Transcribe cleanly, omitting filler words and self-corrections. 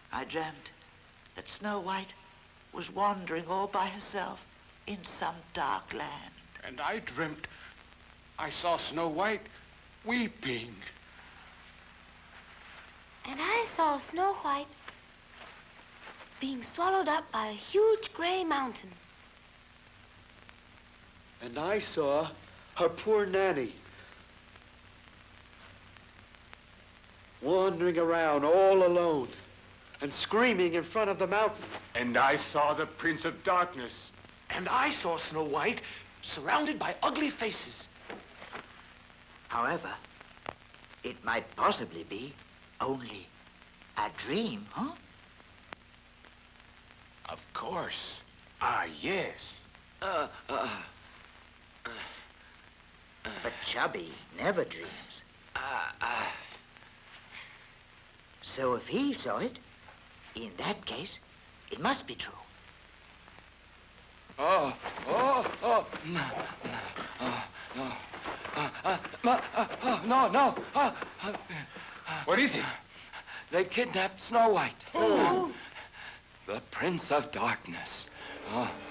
I dreamt that Snow White was wandering all by herself in some dark land. And I dreamt I saw Snow White weeping. And I saw Snow White being swallowed up by a huge gray mountain. And I saw her poor nanny wandering around all alone and screaming in front of the mountain. And I saw the Prince of Darkness. And I saw Snow White surrounded by ugly faces. However, it might possibly be only a dream, huh? Of course. Ah, yes. But Chubby never dreams. So if he saw it, in that case, it must be true. No. What is it? They kidnapped Snow White. The Prince of Darkness.